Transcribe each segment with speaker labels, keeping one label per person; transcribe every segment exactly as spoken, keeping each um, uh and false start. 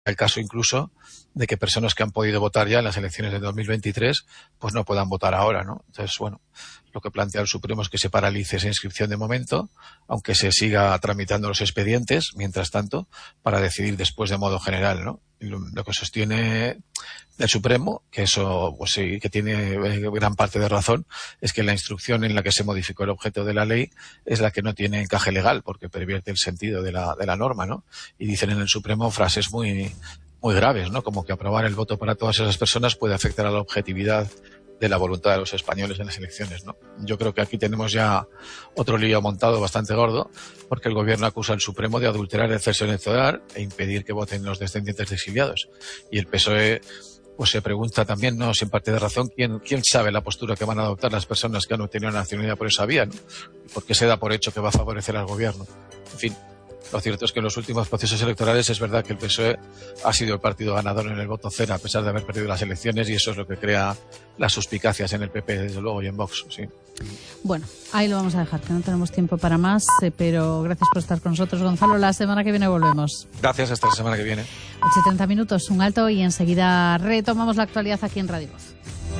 Speaker 1: el caso incluso de que personas que han podido votar ya en las elecciones de dos mil veintitrés pues no puedan votar ahora, ¿no? Entonces, bueno, lo que plantea el Supremo es que se paralice esa inscripción de momento, aunque se siga tramitando los expedientes, mientras tanto, para decidir después de modo general, ¿no? Y lo, lo que sostiene el Supremo, que eso pues sí, que tiene gran parte de razón, es que la instrucción en la que se modificó el objeto de la ley es la que no tiene encaje legal, porque pervierte el sentido de la, de la norma, ¿no? Y dicen en el Supremo frases muy, muy graves, ¿no? Como que aprobar el voto para todas esas personas puede afectar a la objetividad de la voluntad de los españoles en las elecciones, ¿no? Yo creo que aquí tenemos ya otro lío montado bastante gordo, porque el gobierno acusa al Supremo de adulterar el censo electoral e impedir que voten los descendientes de exiliados. Y el P S O E pues se pregunta también, no sin parte de razón, quién, quién sabe la postura que van a adoptar las personas que han obtenido la nacionalidad por esa vía, ¿no? ¿Por qué se da por hecho que va a favorecer al gobierno? En fin, lo cierto es que en los últimos procesos electorales es verdad que el P S O E ha sido el partido ganador en el voto cero a pesar de haber perdido las elecciones, y eso es lo que crea las suspicacias en el P P, desde luego, y en Vox, sí.
Speaker 2: Bueno, ahí lo vamos a dejar, que no tenemos tiempo para más, eh, pero gracias por estar con nosotros, Gonzalo. La semana que viene volvemos.
Speaker 1: Gracias, hasta la semana que viene.
Speaker 2: ocho y treinta minutos, un alto y enseguida retomamos la actualidad aquí en Radio Voz.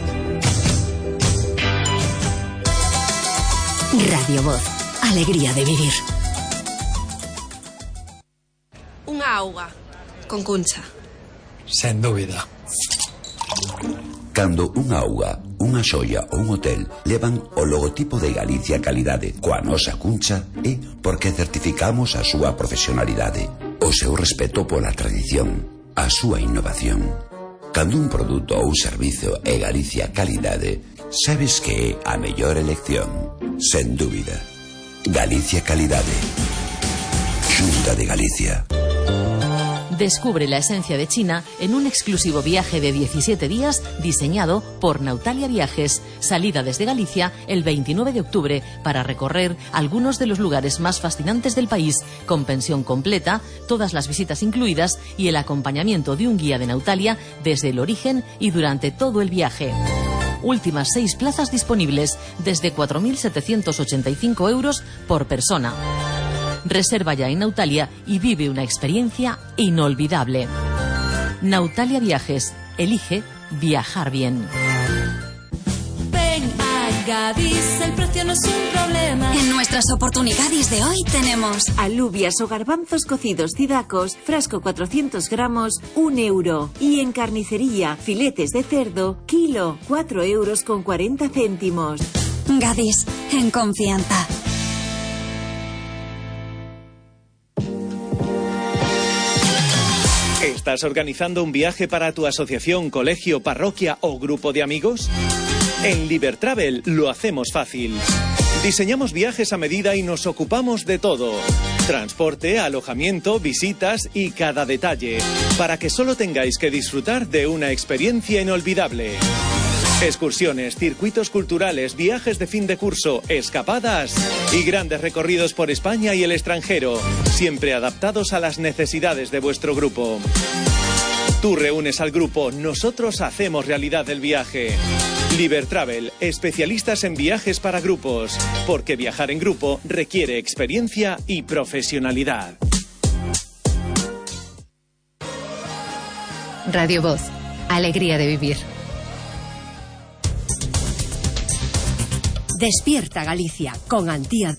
Speaker 3: Radio Voz, alegría de vivir.
Speaker 4: Unha auga, con cuncha.
Speaker 5: Sen dúbida.
Speaker 6: Cando unha auga, unha xoia ou un hotel levan o logotipo de Galicia Calidade coa nosa cuncha, é porque certificamos a súa profesionalidade, o seu respeto pola tradición, a súa innovación. Cando un produto ou servizo é Galicia Calidade, sabes que é a mellor elección, sen dúbida. Galicia Calidade. Xunta de Galicia.
Speaker 7: Descubre la esencia de China en un exclusivo viaje de diecisiete días diseñado por Nautalia Viajes. Salida desde Galicia el veintinueve de octubre para recorrer algunos de los lugares más fascinantes del país, con pensión completa, todas las visitas incluidas y el acompañamiento de un guía de Nautalia desde el origen y durante todo el viaje. Últimas seis plazas disponibles desde cuatro mil setecientos ochenta y cinco euros por persona. Reserva ya en Nautalia y vive una experiencia inolvidable. Nautalia Viajes. Elige viajar bien.
Speaker 8: Ven a Gadis, el precio no es un problema.
Speaker 3: En nuestras oportunidades de hoy tenemos
Speaker 9: alubias o garbanzos cocidos cidacos, frasco cuatrocientos gramos, un euro. Y en carnicería, filetes de cerdo, kilo, cuatro euros con cuarenta céntimos.
Speaker 3: Gadis, en confianza.
Speaker 10: ¿Estás organizando un viaje para tu asociación, colegio, parroquia o grupo de amigos? En Libertravel lo hacemos fácil. Diseñamos viajes a medida y nos ocupamos de todo. Transporte, alojamiento, visitas y cada detalle, para que solo tengáis que disfrutar de una experiencia inolvidable. Excursiones, circuitos culturales, viajes de fin de curso, escapadas y grandes recorridos por España y el extranjero, siempre adaptados a las necesidades de vuestro grupo. Tú reúnes al grupo, nosotros hacemos realidad el viaje. Libertravel, especialistas en viajes para grupos, porque viajar en grupo requiere experiencia y profesionalidad.
Speaker 11: Radio Voz, alegría de vivir.
Speaker 3: Despierta Galicia con Antía.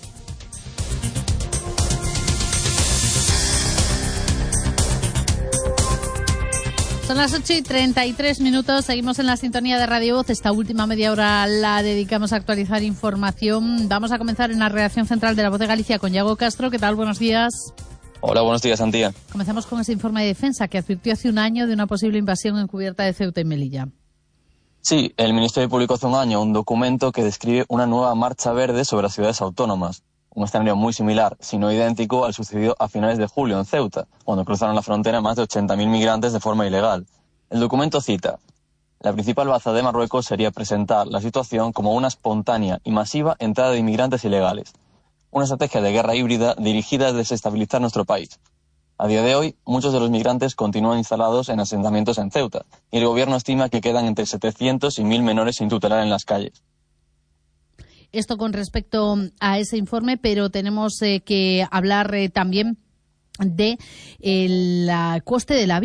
Speaker 2: Son las ocho y treinta y tres minutos, seguimos en la sintonía de Radio Voz. Esta última media hora la dedicamos a actualizar información. Vamos a comenzar en la redacción central de La Voz de Galicia con Iago Castro. ¿Qué tal? Buenos días.
Speaker 12: Hola, buenos días, Antía.
Speaker 2: Comenzamos con ese informe de defensa que advirtió hace un año de una posible invasión encubierta de Ceuta y Melilla.
Speaker 12: Sí, el Ministerio publicó hace un año un documento que describe una nueva marcha verde sobre las ciudades autónomas. Un escenario muy similar, si no idéntico, al sucedido a finales de julio en Ceuta, cuando cruzaron la frontera más de ochenta mil migrantes de forma ilegal. El documento cita: la principal baza de Marruecos sería presentar la situación como una espontánea y masiva entrada de inmigrantes ilegales. Una estrategia de guerra híbrida dirigida a desestabilizar nuestro país. A día de hoy, muchos de los migrantes continúan instalados en asentamientos en Ceuta, y el gobierno estima que quedan entre setecientos y mil menores sin tutelar en las calles.
Speaker 2: Esto con respecto a ese informe, pero tenemos eh, que hablar eh, también de el coste de la